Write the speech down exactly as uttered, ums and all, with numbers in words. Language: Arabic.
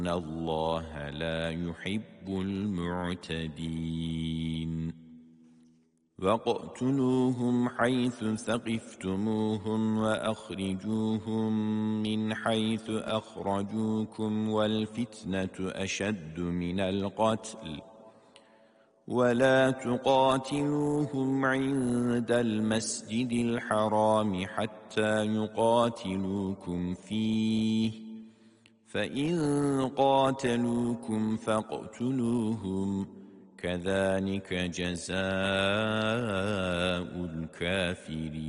إِنَّ اللَّهَ لَا يُحِبُّ الْمُعْتَدِينَ وَاقْتُلُوهُمْ حَيْثُ ثَقِفْتُمُوهُمْ وَأَخْرِجُوهُمْ مِنْ حَيْثُ أَخْرَجُوكُمْ وَالْفِتْنَةُ أَشَدُّ مِنَ الْقَتْلِ وَلَا تُقَاتِلُوهُمْ عِندَ الْمَسْجِدِ الْحَرَامِ حَتَّى يُقَاتِلُوكُمْ فِيهِ فَإِنْ قَاتَلُوكُمْ فَاقْتُلُوهُمْ كَذَلِكَ جَزَاءُ الْكَافِرِينَ